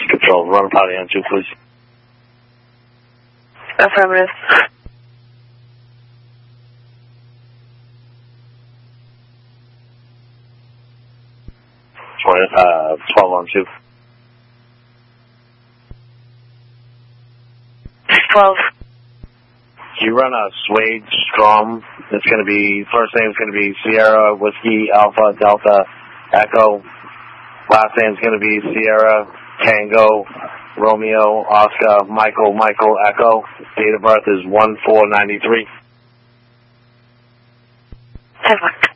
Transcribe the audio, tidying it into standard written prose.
Control, run potty on 2, please. Affirmative. 12 on 2. 12. You run a Suede Strom. It's going to be, first name's going to be Sierra, Whiskey, Alpha, Delta, Echo. Last name's going to be Sierra, Tango, Romeo, Oscar, Michael, Echo. Date of birth is 1/4/93. 10.